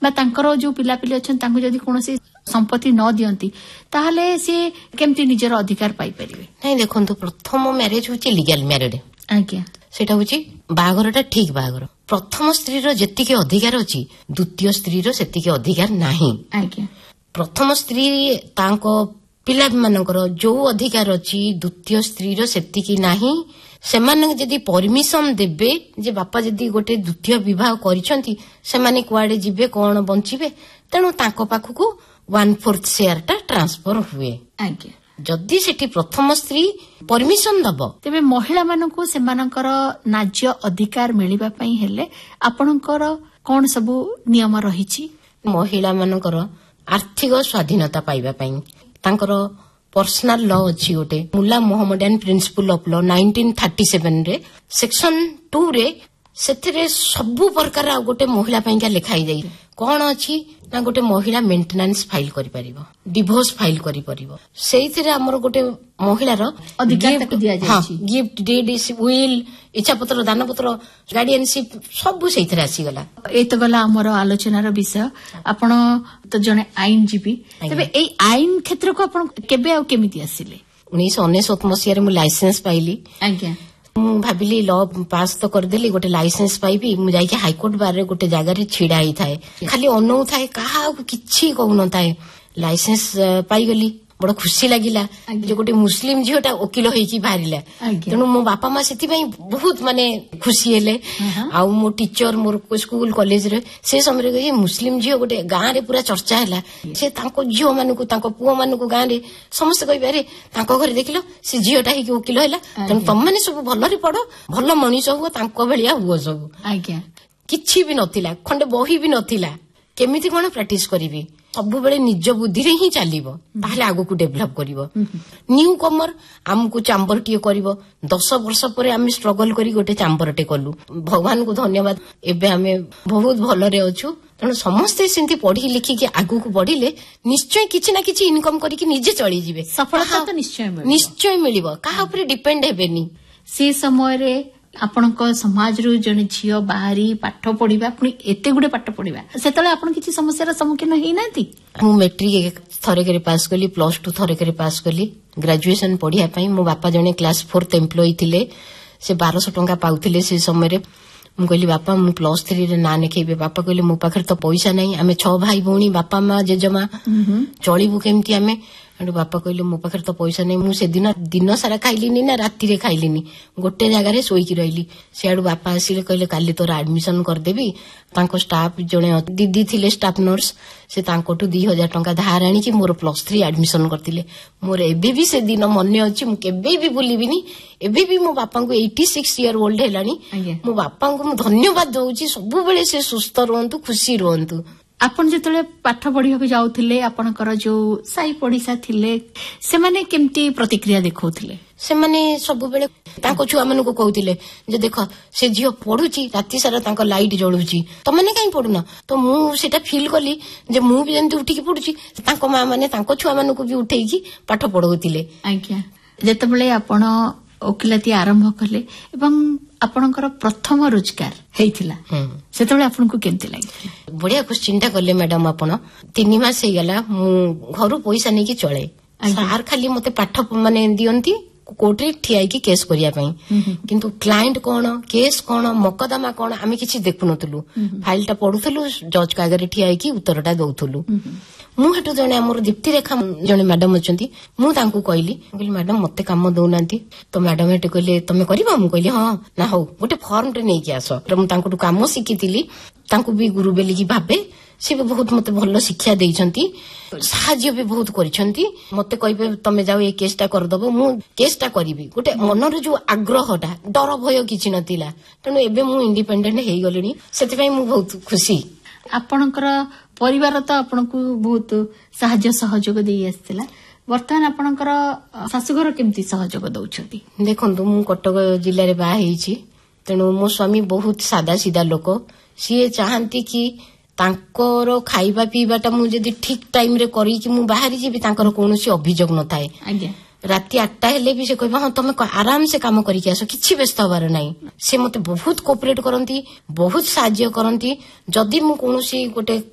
बा तांकर जो पिलापिली अच्छा जदि कौन संपत्ति न दियंती ताहले से केमती निजर अधिकार पाई परिबे? नहीं देखंतु प्रथम मैरिज होची लीगल मैरिड आज्ञा सेटा होची बाहागरटा ठीक बाहागर प्रथम स्त्री रो जेतिके अधिकार अछि द्वितीय स्त्री रो सेतिके अधिकार नाही। आज्ञा प्रथम स्त्री तांको पिला मानकर जो अधिकार अछि द्वितीय स्त्री रो सेतिके नाही। सेमाने जदि परमिशन देबे जे बापा जदि गोटे द्वितीय विवाह करिसंती सेमाने कुआडे जिबे कोन बंचिबे तेनु तांको पाखकू 1/4 शेयर टा ट्रांसफर हुए। आज्ञा जदि सेठी प्रथम स्त्री परमिशन दबो तेबे महिला मानकू सेमानकर नाज्य अधिकार मिलिबा पई हेले आपनकर कोन सबु नियम रहिछि? महिला मानकर आर्थिक स्वाधीनता पाइबा पई तांकर पर्सनल लॉ अछि गोटे मुल्ला मोहम्मदियन प्रिंसिपल ऑफ लॉ 1937 रे सेक्शन 2 रे सेथिरे सबु प्रकार गोटे महिला पई का लिखाई जाई कोन अछि ना गोटे महिला मेंटेनेंस फाइल करि परिबो डिवोर्स फाइल करि परिबो सेथिरे हमर गोटे महिला रो अधिकार तक दिया जाई गिफ्ट डीड विल इच्छा पत्र दान पत्र गार्डियनशिप सबु सेथिरे आसी गला। ए तो गला हमर आलोचनार विषय आपण तो जने आईनजीवी तबे ए आईन क्षेत्र को आपण केबे आ केमिति आसिले? 1999 मसिया रे मु लाइसेंस पाइली। आज्ञा मु भाबिली लॉ पास तो करदेली गोटे लाइसेंस पाइबी मु जाई के हाईकोर्ट बार रे गोटे जगह रे छिड़ा ही थाए खाली अनौ थाए कहा किछि कहू न थाए लाइसेंस पाई गली बड़ खुशी लागिला जे गोटे मुस्लिम झीटा वकील होइकी बाहरिला तेणु मो बापा माँ से बहुत माने खुशी हेले आ मो टीचर मोर स्कूल कॉलेज रे से समय मुस्लिम झील गोटे गाँ रे पूरा चर्चा हैला से तांको झील मानू पुओ मानू गाँ रे समस्त कहि पारे तांको घर देखिलो से झीलटा ही वकील हैला तेणु तुम माने सब भलरे पढ़ो भल मनीष हुओ तांको भलिया हुओ सब। आज्ञा किछि भी नथिला खंडे बही भी नथिला केमिति कोन प्रैक्टिस करिवि सब बेले निज बुद्धि रे ही चलिबो ताहले आगु को डेवलप करिवो। न्यू कमर हमकु चैम्बर टिए करिवो 10 वर्ष परे हम स्ट्रगल करी गोटे चैम्बर टे कलु भगवान को धन्यवाद एबे हमें बहुत भलरे अछु तेणु समस्ते सेंती पढ़ी लिखी के आगु को बढ़िले निश्चय किछि ना किछि इनकम करी कि निजे चली जिवे सफलता तो निश्चय मिलिबो काहा ऊपर डिपेंड हेबेनी। से समय रे आपणक समाज रु जने झियो बाहरी पाठ पढ़िबा पुनी एते गुडे पाठ पढ़िबा सेतले आपण किछि समस्यार सम्मुखीन हेई नांती? मु मैट्रिक थरे करे पास कली प्लस 2 थरे करे पास कली ग्रेजुएशन पढ़िया पई मो बापा जने क्लास 4th एम्प्लॉय थिले से 1200 टंका पाउथिले से समय रे मु कहली बापा मु प्लस 3 रे ना नेखेबे बापा कहले मो पाखर तो पैसा नहीं आमे 6 भाई भौणी बापा माँ जेजमा चलिबु केमती आमे एंड बापा कहले मो पाखर तो पैसा नहीं मु से दिन सारा खाइलिनी ना राति रे खाइलिनी गोटे जगह रे सोईकी रहिली सेआडू बापा आसिले कहले काली तोर एडमिशन कर देबी तांको स्टाफ जने दीदी थिले स्टाफ नर्स से तांकोटू 2000 टंका धार आनी कि मोर +3 एडमिशन करतिले मोर एबे भी से दिन मन्ने अछि मु केबे भी भूलिबिनी एबे भी मो बापा को 86 ईयर ओल्ड हेलानी मो बापा को मु धन्यवाद दउची सब बेले से सुस्थ रहंतु खुशी रहंतु। आपण जेतले पाठ पढ़िया जाउथिले आपणकर जो साई पड़िसा थिले से माने केमती प्रतिक्रिया देखौथिले? से माने सब बेले तांको छुआ मानको कहउथिले जे देखो से झियो पढुची राति सारा तांको लाइट जळुची त माने काई पढुना तो मु सेटा फील कली जे मु भी जंतु उठी की पढुची तांको मां माने तांको छुआ मानको भी उठेकी पाठ पढौथिले। आज्ञा जेतबेले आपण ओकिलाती आरंभ कले एवं आपणकर प्रथम रोजगार हेइथिला सेतबेले आपनको केमती लागि? बढ़िया क्वेश्चन टा करले मैडम आपण 3 मास हे गला मु घरु पैसा नै कि चले सार खाली मते पाठ माने दियंती कोर्ट रे ठियाई की केस करिया पई किंतु क्लाइंट कोन केस कोन मकदमा कोन आमे किछि देखु नथुलु फाइल टा पढुथलु जज का आगे ठियाई की उत्तरटा दउथलु। मु हेटु जने हमर दीप्ति रेखा जने मैडम अछंती मु तांको कहली मैडम मते काम दउनांती तो मैडम हेटु कहले तमे करबा मु कहली हां ना हो गोटे फॉर्म टे नै कि आसो तो मु तांको काम सिखितिली तांको भी गुरु बेली की भाबे से भी बहुत मते भलो शिक्षा देइछंती साहाଯ୍य भी बहुत करिछंती मते कहबे तमे जाओ ए केसटा कर दबो मु केसटा करिवि गोटे मनर जो आग्रहटा डर भय किछि नथिला तनो एबे मु इंडिपेंडेंट हेई गलिनी सेति पई मु बहुत खुशी। आपणकर परिवार तो आपनको बहुत साहाଯ୍य सहयोग देई आस्थिला वर्तमान आपणकर सासुघर केमती सहयोग दउछंती? देखंतु मु कटक जिल्ला रे बा हेइछि तेनु मो स्वामी बहुत सादा सीधा लोक सीए चाहंती कि तांकर खाइबा पीबाटा मु जदी ठीक टाइम रे करी कि मु बाहरी जेबी तांकर कोनोसी अभियोग न थाए। आज्ञा राति 8टा हेले भी से कहबा हां तमे आराम से काम करी के आसो किछि व्यस्त हबार नाही से मते बहुत कोऑपरेट करंती बहुत साहाଯ୍य करंती जदी मु कोनोसी गोटे